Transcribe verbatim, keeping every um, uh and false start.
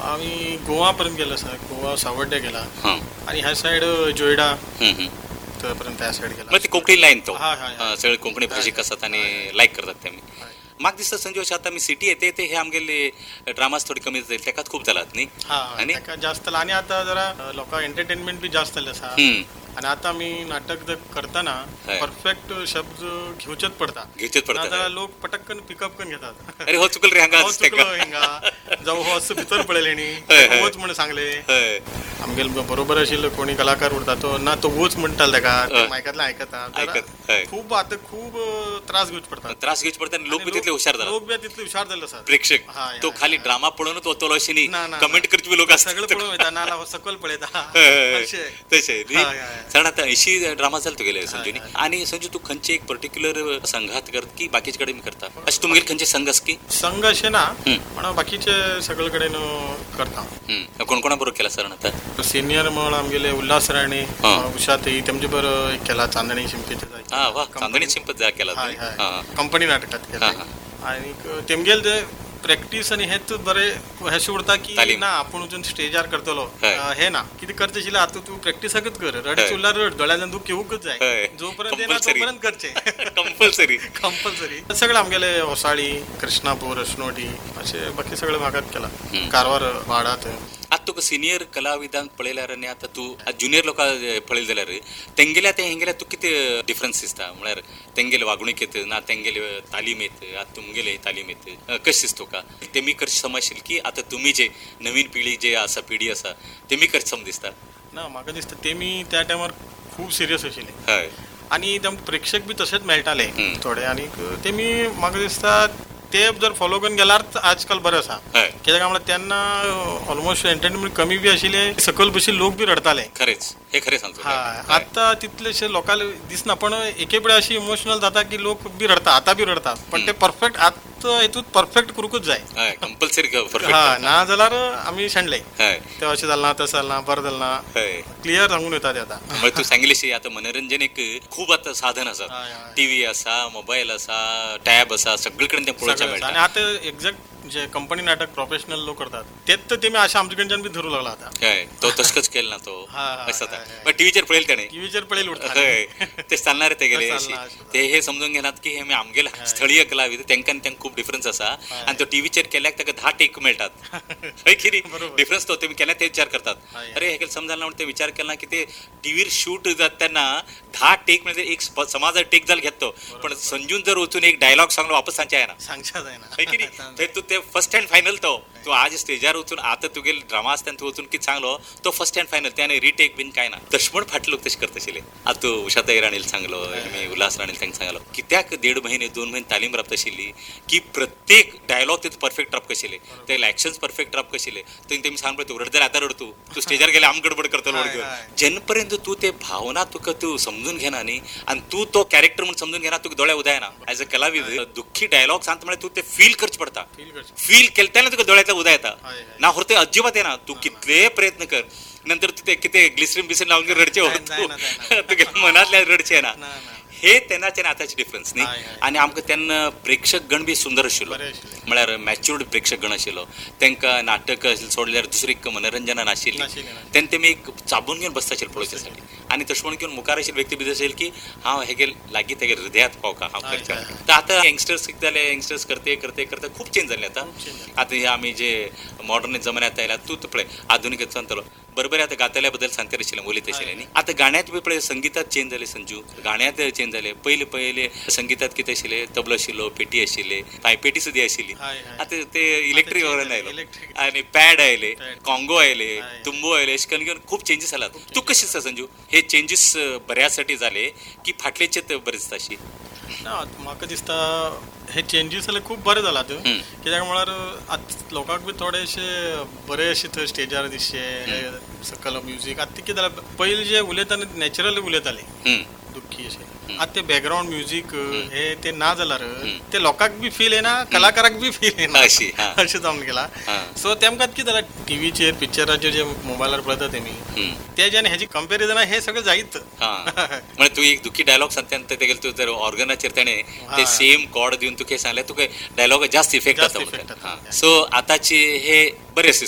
आम्ही गोवापर्यंत गेलो सर. गोवा सावड्ड्या गेला हां आणि ह्या साईड जोयडा हम्म, हम्म. पर्यंत त्या साईड गेला. मग ती कोंकणी लाईन तो हा, हा, हा. हां, सगळे कोंकणी भाषिक असतात आणि लायक करतात तेमी. म्हाका दिसता संजू अशें आतां आमी सिटी येते ते हे आमगेले ड्रामाज थोडी कमी जातले तेकाच खूब जालात न्ही. हा आनी ताका जास्त जाला आणि आता जरा लोकांक एंटरटेनमेंट बी जास्त जाल्लें आसा. हम्म, आणि आता आमी नाटक जर करतना हय. परफेक्ट शब्द घेवचेच पडटा. घेवचेच पडटा. नाजाल्यार लोक पटकन पिकअप करून घेतात. अरे हो चुकल रे हांगा हो चुकलो हिंगा जावं हो असं भितर पळयलें हय, हय. वच म्हणून सांगले. हय आमगेलो बरोबर आशिल्लो कोणी कलाकार उरता तो ना तो वच म्हणटालो ताका हय. मायकांतल्यान आयकता. आयकत, हय. खूब आता खूब त्रास घेवचे पडटा. त्रास घेवचे पडटा आणि लोक बी तितले हुशार जातात. लोक बी तितले हुशार जाल्ले आसात. प्रेक्षक हय, तो हय, खाली हय. ड्रामा पळोवनूच वतलो अशें न्ही. ना, ना, कमेंट करचे बी लोक सगळं असतात. पळोवन वयता ना हो सकयल पळयता हय, अशें. तशें न्ही. हय, हय. कारण आतां ऐंशी ड्रामा जाले तुगेले संजूनी. हय. आणि संजू तू खंयचे एक पर्टिक्युलर संघात करता की बाकीचे कडेन करता अशें तुमगेले खंयचे संघ आसा की? संघ अशें ना हं. पण बाकीचे सगळे कडेन करता. हम्म. कोण कोणा बरोबर केला सर आता? सिनियर म्हण आमगेले उल्हास राणे, हा. उषा थई तेमचे बरोबर एक केला चांदणी शिंपेचे जाय. हा वा चांदणी शिंपत जा केला हय, तुम्ही. हय. हा, कंपनी नाटकात केला. हा, आणि तेमगेले ते प्रॅक्टीस आणि हेच बरे अशें उरता की तालीम. ना आपूण वचून स्टेजार करतलो हय. अं, हे ना कितें करचें आशिल्लें आतां तू प्रॅक्टिसाकच कर. हय. रडीच उरल्यार रड दोळ्यांतल्यान दूख येवूंकच हय. जाय. जोपर्यंत येना Compulsory. तोपर्यंत करचें. कंपल्सरी. कंपल्सरी. सगळे आमगेले ओसाळी, कृष्णापूर, अस्नोटी असे बाकी सगळे भागात केला. हं. कारवार वाडात. आता तुका सिनियर कलाविदांक पळयल्यार आनी आतां तूं ज्युनियर लोकां पळयले जाल्यार तेंगेल्या ते हेंगेल्या तूं कितें डिफरन्स दिसता? म्हळ्यार तेंगेले वागणुकेत ना तेंगेले तालिमेत आतां तुमगेले तालिमेत कशें दिसता तुका? तेमी कशें समजशील की आतां तुमी जे नवीन पिढी जे आसा पिढी आसा तेमी कशें सम दिसता? ना म्हाका दिसता तेमी त्या टायमार खूब सिरियस आशिल्ले हय आणि तांकां प्रेक्षक बी तशेंच मेळटाले हं. थोडे. आनी तेमी म्हाका दिसता ते जर फॉलो करून गेल्यार आजकाल बरें आसा. हय कित्याक म्हळ्यार तेन्ना ऑलमोस्ट एंटरटेनमेंट कमी बी आशिल्ले, सकयल बशीन लोक बी रडताले. खरेंच हे खरें सांगतो. हय. आतां तितलेशे लोकांक दिसना पण एके कडेन अशी इमोशनल जाता की लोक बी रडता, आतां बी रडतात. पण ते परफेक्ट आतां हेतूंत परफेक्ट करूंकच जाय. हय कंपल्सरी हा परफेक्ट. ना जाल्यार आमी शेणले हय ते अशें जालें तशें जालें बरें जालें ना. हय क्लियर सांगून येता ते आतां. म्हणजे तू सांगितलेशी आता मनोरंजन एक खूप आता साधन हय, आसात. हय. टीव्ही आसा, मोबाईल आसा, टॅब आसा, सगळे कडेन ते पळोवचें सगळें आसा. आणि मेळटा. आता एक्झॅक्ट जे कंपनी नाटक प्रोफेशनल लोक करतात तेच तर तेमी अशें आमचे कडच्यान बी धरू लागला आता. हय तो तशकच केला ना तो हा, हा, असं हय, हय. पण टीव्हीचेर पळयले ताणें. टीव्हीचेर पळयले उरता. हय ते चालणार ते गेले चालना अशी. अशें. ते हे समजून घेनात की हे आमगेले स्थळीय कलाविद तेंकां तेंकां खूप डिफरन्स आसा. आणि तो टीव्हीचेर केल्याक ताका धा टेक मेळटात. हय की नी बरोबर. डिफरन्स तो तेमी केल्या ते विचार करतात. हय. अरे हे समजायला म्हणून ते विचार केला की ते टीव्हीर शूट जाता तेन्ना धा टेक म्हणजे एक स्प- समाजात टेक जाल घेतो. पण संजून जर वचून एक डायलॉग सांगलो वापस सांगचे येना. सांगच्या जायना. है की नी थंय तू ते फर्स्ट हँड फायनल तो तू आज स्टेजार वचून आता तुगेले ड्रामा आसतना तू वचून कितें सांगलो तो फर्स्ट हँड फायनल त्याने रिटेक बीन काय ना. तशमण फाटलो तशें करता आशिल्ले. आतां तू उषाताई राणील सांगलो मी उल्हास राणील तांकां सांगलो कित्याक देड म्हयने दोन म्हयने तालीम रावता आशिल्ली की प्रत्येक डायलॉग तितून परफेक्ट रावप कशिल्ले ते एक्शन्स परफेक्ट रावप कशिल्ले. थंय तेमी सांगलो तूं रड जाल्यार आतां रड तू तू स्टेजार गेले आम गडबड करतलो हय, घेवन. हय. जेन्ना पर्यंत तू ते भावना तुका तू समजून घेना न्ही आनी तू तो कॅरेक्टर म्हणून समजून घेना तुका दोळे उदयना. एज अ कलाविद दुख्खी डायलॉग सांगता म्हळ्यार तू ते फील करचें पडटा. फील करचें. फील केलें तेन्ना तुका दोळ्यांतल्यान उदय येता. हय, हय. ना होर ते अजिबात येना. तू कितले प्रयत्न कर नंतर ते कितें ग्लिसरीन बिसरीन लावून रडचे जायना, जायना, जायना. तुगे मनांतल्यान रडचे ना. ना, ना. हे तेन्नाचे आतांचे डिफरन्स न्ही. हय, हय. आनी आमकां तेन्ना प्रेक्षक गण बी सुंदर आशिल्लो. बरें आशिल्ले. म्हळ्यार मॅच्युर्ड प्रेक्षक गण आशिल्लो. तांकां नाटक सोडल्यार दुसरी मनोरंजनां नाशिल्ली. नाशिल्ली, ना. तेन्ना तेमी एक चाबून घेवन बसता आशिल्ले पळोवचे साठी. आनी तशें म्हण घेवन मुखार आशिल्ले व्यक्ती बी आशिल्ले की हांव हेगे लागीं तेगे हृदयात पावता हांव हय, करचें. हय. तर आतां यंगस्टर्स कितें जाले यंगस्टर्स करते करते करते खूब चेंज जाले आतां. खूब change जाले. आतां हे आमी जे मॉडर्न जमान्यांत आयला तूं पळय आधुनिक सांगतलो बरोबर आतां गातल्या बद्दल सांगता आशिल्लें उलयत आशिल्लें न्ही. आतां गाण्यात बी पळय संगीतात चेंज जाले संजू. गाण्यात चेंज जाले. पयलीं पयलीं संगीतात कितें आशिल्लें तबलो आशिल्लो पेटी आशिल्ले पायपेटी सुद्दां आशिल्ली. हय, हय. आतां ते इलेक्ट्रीक change ऑर्गन जाले, आयलो electric. आनी पॅड आयले Pad. कॉंगो आयले हय. तुंबो आयले अशें करून घेवन खूब चेंजीस जालात. तूं कशें दिसता संजू हे चेंजीस बऱ्यासाठी जाले की फाटलेचेच बरें दिसता अशी? ना म्हाका दिसता हे चेंजीस जाल्यार खूब बरें जालात. हं. कित्याक म्हळ्यार आतां लोकांक बी थोडेशे बरे अशे थंय स्टेजार दिसचे सकयल म्युजीक. आतां कितें जालां पयलीं जे उलयताले नॅचरल उलयताले हं. दुख्खी अशें. आतां ते बॅकग्रावंड म्युजीक हे ते ना जाल्यार ते लोकांक बी फील येना कलाकाराक बी फील येना अशी, हां. अशें जावन गेला. हां. सो तेमकां कितें जालां टीव्हीचेर पिक्चराचेर जे मोबायलार पळयता तेमी हं. तेजे आनी हेजी कंपेरिजना हे सगळें जायत. हां म्हणजे तू एक दुखी डायलॉग सांगता तेगेले तू जर ऑर्गनाचेर ताणें ते हां. सेम कॉर्ड दिवन तुका सांगल्यार तुका डायलॉग जास्त इफेक्ट जास्त जाता effect म्हणटा. जाता. हां. सो आतांचे हे बरे